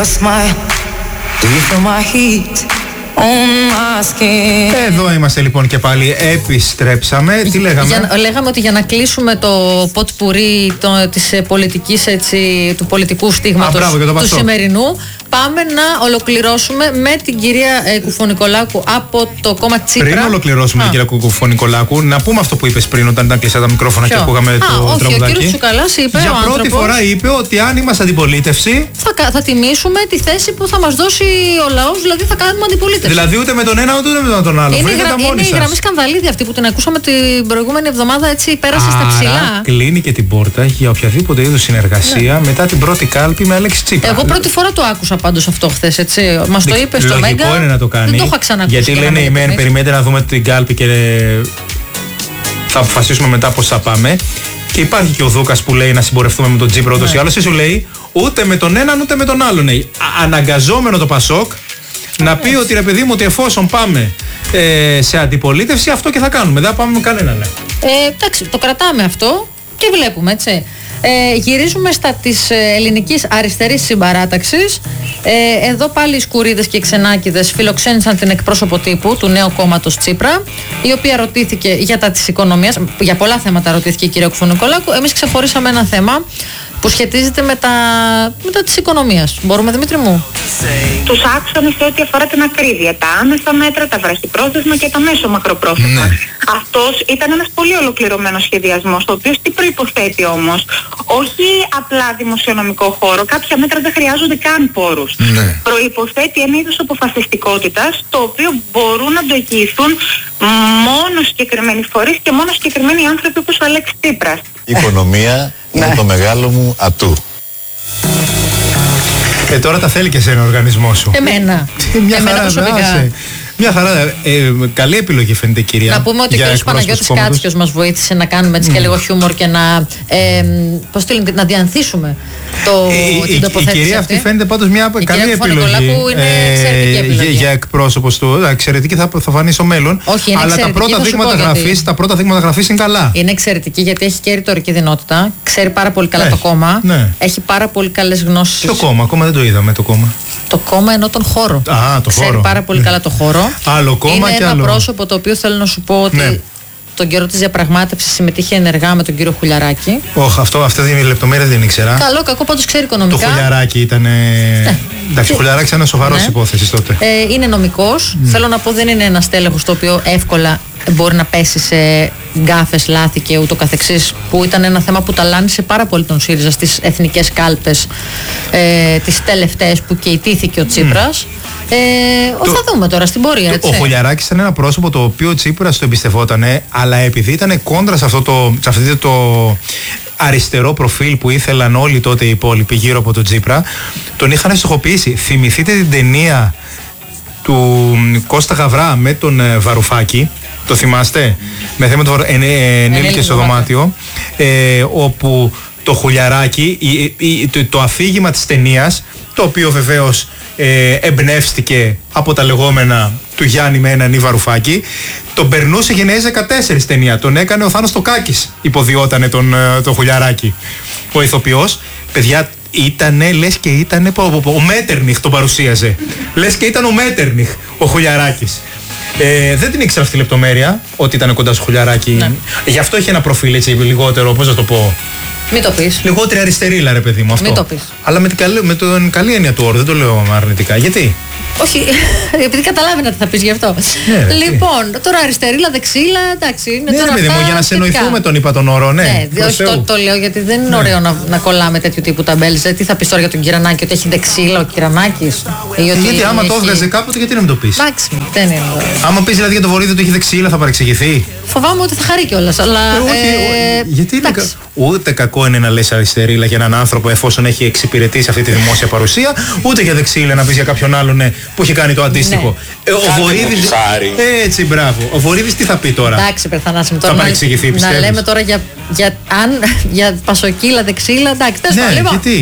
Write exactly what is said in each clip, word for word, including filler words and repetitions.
Εδώ είμαστε λοιπόν και πάλι, επιστρέψαμε. Τι λέγαμε? Για, λέγαμε ότι για να κλείσουμε το ποτπουρί το, της πολιτικής, έτσι, του πολιτικού στίγματος του σημερινού, πάμε να ολοκληρώσουμε με την κυρία ε, Κουφωνικολάκου από το κόμμα Τσίπρα. Πριν ολοκληρώσουμε Α. την κυρία Κουφωνικολάκου, να πούμε αυτό που είπες πριν, όταν ήταν κλειστά τα μικρόφωνα Ποιο? και ακούγαμε Α, το όχι, τραγουδάκι. Ο κύριος Τσουκαλάς είπε, για ο πρώτη άνθρωπος, φορά είπε ότι αν είμαστε αντιπολίτευση θα, θα τιμήσουμε τη θέση που θα μας δώσει ο λαός, δηλαδή θα κάνουμε αντιπολίτευση. Δηλαδή ούτε με τον ένα ούτε με τον άλλο. Είναι, γρα, είναι η γραμμή σκανδαλίδη αυτή που την ακούσαμε την προηγούμενη εβδομάδα, έτσι πέρασε Άρα, στα ψηλά. Κλείνει και την πόρτα για οποιαδήποτε είδους συνεργασία ναι. μετά την πρώτη κάλπη με Αλέξη Τσίπρα. Εγώ πρώτη φορά το άκουσα πάντως αυτό χθες, έτσι. Μας το είπε στο Μέγκα. Λογικό είναι να το κάνει. Δεν το είχα ξανακούσει. Γιατί λένε οι μεν, περιμένετε να δούμε την κάλπη και θα αποφασίσουμε μετά πώς θα πάμε. Και υπάρχει και ο Δούκας που λέει να συμπορευτούμε με τον Τσίπρα ούτως ή άλλως. Εσύ σου λέει ούτε με τον έναν ούτε με τον άλλον. Αναγκαζόμενο το Πασόκ να πει ότι ρε παιδί μου, ότι εφόσον πάμε ε, σε αντιπολίτευση, αυτό και θα κάνουμε. Δεν θα πάμε με κανέναν. Ναι. Ε, εντάξει, το κρατάμε αυτό και βλέπουμε, έτσι. Ε, γυρίζουμε στα της ελληνικής αριστερής συμπαράταξης. Ε, εδώ πάλι οι Σκουρίδες και οι Ξενάκηδες φιλοξένησαν την εκπρόσωπο τύπου του νέου κόμματος Τσίπρα, η οποία ρωτήθηκε για τα της οικονομίας. Για πολλά θέματα ρωτήθηκε η κυρία Κουφωνικολάκου. Εμείς ξεχωρίσαμε ένα θέμα που σχετίζεται με τα, με τα της οικονομίας. Μπορούμε, Δημήτρη μου? Τους άξονες σε ό,τι αφορά την ακρίβεια, τα άμεσα μέτρα, τα βραχυπρόθεσμα και τα μέσο μακροπρόθεσμα. Ναι. Αυτός ήταν ένας πολύ ολοκληρωμένος σχεδιασμός, το οποίο τι προϋποθέτει όμως? Όχι απλά δημοσιονομικό χώρο, κάποια μέτρα δεν χρειάζονται καν πόρους. Ναι. Προϋποθέτει ένα είδος αποφασιστικότητας, το οποίο μπορούν να το εγγυηθούν μόνο συγκεκριμένοι φορείς και μόνο συγκεκριμένοι άνθρωποι όπως ο Αλέξης Τσίπρας. Η οικονομία είναι το μεγάλο μου ατού. Ε, τώρα τα θέλει και σε ένα οργανισμό σου. Εμένα. Μια Εμένα χαρά, προσωπικά. Μια χαρά. Ε, καλή επιλογή φαίνεται, κυρία. Να πούμε ότι ο κ. Παναγιώτης Κάτσιος μας βοήθησε να κάνουμε έτσι mm. και λίγο χιούμορ και να, ε, πώς το λένε, να διανθίσουμε το, ε, την τοποθέτηση. Η κυρία αυτή φαίνεται πάντως μια η καλή επιλογή. Είναι εξαιρετική επιλογή. Για, για εκπρόσωπος του. Εξαιρετική θα, θα φανεί στο μέλλον. Όχι, είναι αλλά τα πρώτα, δείγματα γραφής, γιατί... τα πρώτα δείγματα γραφής είναι καλά. Είναι εξαιρετική γιατί έχει και ρητορική δυνότητα. Ξέρει πάρα πολύ καλά έχει, το κόμμα. Ναι. Έχει πάρα πολύ καλές γνώσεις. Ποιο κόμμα? Ακόμα δεν το είδαμε το κόμμα. Το κόμμα ενώ τον χώρο. Α, το Ξέρει χώρο. πάρα πολύ ναι. καλά το χώρο. Άλλο κόμμα είναι και ένα άλλο. πρόσωπο το οποίο θέλω να σου πω ότι ναι. τον καιρό της διαπραγμάτευσης συμμετείχε ενεργά με τον κύριο Χουλιαράκη. Όχι, αυτό, αυτή την λεπτομέρεια δεν ήξερα. Καλό, κακό, πάντως ξέρει οικονομικά. Το Χουλιαράκη ήταν. Ναι. Εντάξει, ο Χουλιαράκης ήταν σοβαρός ναι. υπόθεση τότε. Ε, είναι νομικός. Mm. Θέλω να πω, δεν είναι ένας τέλεχος το οποίο εύκολα μπορεί να πέσει σε γκάφες, λάθη και ούτω καθεξής, που ήταν ένα θέμα που ταλάνισε πάρα πολύ τον ΣΥΡΙΖΑ στις εθνικές κάλπες ε, τις τελευταίες που και ητήθηκε ο Τσίπρας. Mm. Ε, το, θα δούμε τώρα στην πορεία. Έτσι. Ο Χουλιαράκης ήταν ένα πρόσωπο το οποίο ο Τσίπρας το εμπιστευότανε, αλλά επειδή ήταν κόντρα σε αυτό το, σε αυτό το αριστερό προφίλ που ήθελαν όλοι τότε οι υπόλοιποι γύρω από τον Τσίπρα, τον είχαν στοχοποιήσει. Θυμηθείτε την ταινία του Κώστα Γαβρά με τον ε, Βαρουφάκη, το θυμάστε? Με θέμα το ε, ε, ενήλικες στο δωμάτιο, ε, όπου το Χουλιαράκι, η, η, το, το αφήγημα της ταινίας, το οποίο βεβαίως ε, εμπνεύστηκε από τα λεγόμενα του Γιάννη με έναν Βαρουφάκη, τον περνούσε Γενναίες δεκατέσσερα ταινία. Τον έκανε ο Θάνος Τοκάκης, υποδιότανε τον, τον Χουλιαράκι. Ο ηθοποιός, παιδιά, ήτανε, λες και ήτανε, ο Μέτερνιχ τον παρουσίαζε. Λες και ήταν ο Μέτερνιχ, ο Χουλιαράκης. Ε, δεν την ήξερα αυτή τη λεπτομέρεια, ότι ήταν κοντά στο Χουλιαράκι. Ναι. Γι' αυτό είχε ένα προφίλ έτσι λιγότερο, πώς να το πω. Μην το πεις. Λιγότερη αριστερίλα, ρε παιδί μου, αυτό. Μην το πεις. Αλλά με την καλή, με την καλή έννοια του όρου, δεν το λέω αρνητικά. Γιατί? Όχι, επειδή καταλάβαινα τι θα πεις γι' αυτό. Ναι, λοιπόν, τι? Τώρα αριστερίλα, δεξίλα, εντάξει. Είναι ναι, τώρα παιδί μου, για να σε εννοηθούμε τον είπα τον όρο, ναι. Ναι, όχι, το, το λέω γιατί δεν είναι ναι. ωραίο να, να κολλάμε τέτοιου τύπου ταμπέλες. Τι θα πεις τώρα για τον Κυρανάκη, ότι έχει δεξίλα ο Κυρανάκης? Γιατί άμα έχει... το έβγαζε κάποτε, γιατί να μην το πεις? Εντάξει, δεν είναι. Άμα πεις δηλαδή για το Βορύδη ότι έχει δεξίλα, θα παρεξηγηθεί. Φοβάμαι ότι θα χαρεί κιόλας, αλλά. Ε, όχι, ε, γιατί είναι κα... Ούτε κακό είναι να λες αριστερίλα για έναν άνθρωπο εφόσον έχει εξυπηρετήσει αυτή τη δημόσια παρουσία, ούτε για δεξίλα να πεις για κάποιον άλλον ναι, που έχει κάνει το αντίστοιχο. Ναι. Ε, ο Βορύδης. Έτσι, μπράβο. Ο Βορύδης τι θα πει τώρα? Εντάξει, Περθανάση, τώρα θα παρεξηγηθεί, να, πιστεύεις? να λέμε τώρα για, για, αν, για πασοκύλα, δεξίλα, εντάξει. Ναι, λοιπόν. γιατί?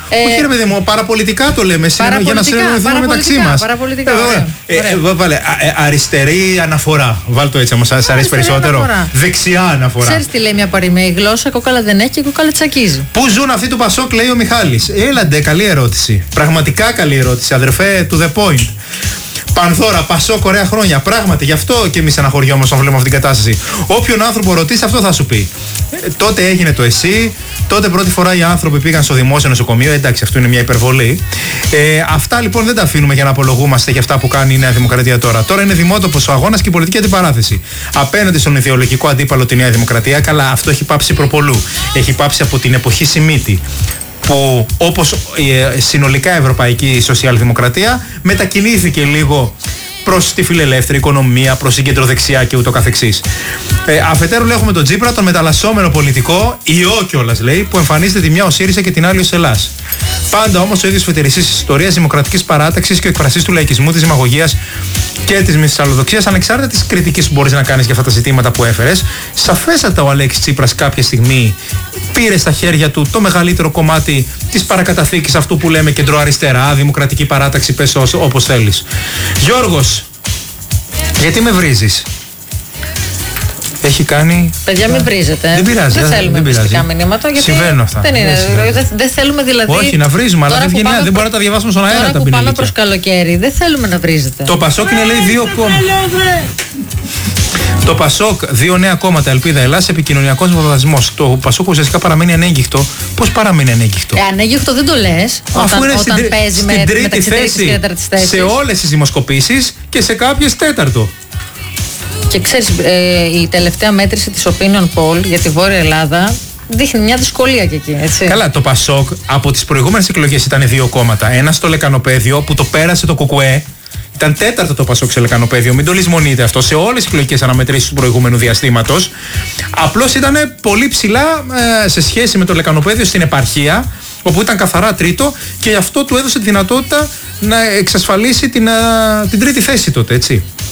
Ε, Όχι, ρε παιδί μου, παραπολιτικά το λέμε σήμερα για να συνεννοηθούμε μεταξύ μας. Παραπολιτικά. Βάλε αριστερή αναφορά. Βάλ το έτσι, όμως σας αρέσει περισσότερο. Αναφορά. Δεξιά αναφορά. Ξέρεις τι λέει μια παροιμία, η γλώσσα κόκαλα δεν έχει και κόκαλα τσακίζει. Πού ζουν αυτοί του Πασόκ, λέει ο Μιχάλης. Έλαντε, καλή ερώτηση. Πραγματικά καλή ερώτηση, αδερφέ, to the point. Πανδώρα, Πασόκ, ωραία χρόνια. Πράγματι, γι' αυτό και εμείς αναχωριόμαστε όταν βλέπουμε αυτή την κατάσταση. Όποιον άνθρωπο ρωτήσει, αυτό θα σου πει. Ε, τότε έγινε το ΕΣΥ, τότε πρώτη φορά οι άνθρωποι πήγαν στο δημόσιο νοσοκομείο. Εντάξει, αυτό είναι μια υπερβολή. Ε, αυτά λοιπόν δεν τα αφήνουμε για να απολογούμαστε για αυτά που κάνει η Νέα Δημοκρατία τώρα. Τώρα είναι δημότοπος ο αγώνας και η πολιτική αντιπαράθεση. Απέναντι στον ιδεολογικό αντίπαλο τη Νέα Δημοκρατία, καλά, αυτό έχει πάψει προπολού. Έχει πάψει από την εποχή Σιμίτη, που όπως η συνολικά ευρωπαϊκή σοσιαλδημοκρατία μετακινήθηκε λίγο προς τη φιλελεύθερη οικονομία, προς την κεντροδεξιά και ούτω καθεξής. Ε, αφετέρου έχουμε τον Τσίπρα, τον μεταλλασσόμενο πολιτικό, ιό κιόλας λέει, που εμφανίζεται τη μια ο ΣΥΡΙΖΑ και την άλλη ο ΣΕΛΑΣ. Πάντα όμως ο ίδιος φετεριστής της ιστορίας, δημοκρατικής παράταξης και ο εκφραστής του λαϊκισμού, της δημαγωγίας και της μυσαλλοδοξίας, ανεξάρτητα της κριτικής που μπορείς να κάνεις για αυτά τα ζητήματα που έφερες. Σαφέστατα ο Αλέξης Τσίπρας κάποια στιγμή πήρε στα χέρια του το μεγαλύτερο κομμάτι της παρακαταθήκης, αυτού που λέμε κεντροαριστερά, δημοκρατική παράταξη, πες όπως θέλεις. Γιώργος, γιατί με βρίζεις? Έχει κάνει. Παιδιά, μην βρίζετε. Δεν πειράζει. Δεν θέλουμε μυστικά μηνύματα. Συμβαίνουν αυτά. Δεν, είναι, δεν, δεν θέλουμε δηλαδή. Όχι, να βρίζουμε, αλλά δεν, βγαίνει, δεν μπορούμε να τα διαβάσουμε στον αέρα τα πινελίκια. Τώρα που πάμε προς καλοκαίρι, δεν θέλουμε να βρίζετε. Το Πασόκ είναι, λέει, δύο κόμματα. Το Πασόκ, δύο νέα κόμματα, Ελπίδα Ελλάς, επικοινωνιακός βομβαρδισμός. Το Πασόκ ουσιαστικά παραμένει ανέγγιχτο. Πώς παραμένει ανέγγιχτο? Ε, ανέγγιχτο δεν το λες. Αφού όταν, είναι όταν στην, παίζει στην με, τρίτη θέση σε όλες τις δημοσκοπήσεις και σε κάποιες τέταρτο. Και ξέρεις, ε, η τελευταία μέτρηση της Opinion Poll για τη Βόρεια Ελλάδα δείχνει μια δυσκολία και εκεί, έτσι. Καλά, το Πασόκ από τις προηγούμενες εκλογές ήταν δύο κόμματα. Ένα στο Λεκανοπέδιο που το πέρασε το Κουκουέ. Ήταν τέταρτο το Πασόκ σε Λεκανοπέδιο. Μην το λησμονείτε αυτό σε όλες τις εκλογικές αναμετρήσεις του προηγούμενου διαστήματος. Απλώς ήταν πολύ ψηλά ε, σε σχέση με το Λεκανοπέδιο στην επαρχία, όπου ήταν καθαρά τρίτο και γι' αυτό του έδωσε τη δυνατότητα να εξασφαλίσει την, ε, την τρίτη θέση τότε, έτσι.